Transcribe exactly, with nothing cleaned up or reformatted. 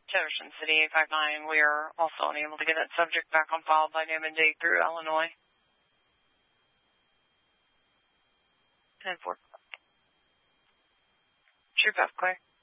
Jefferson City eight five nine. We are also unable to get that subject back on file by name and date through Illinois. ten four. True path clear.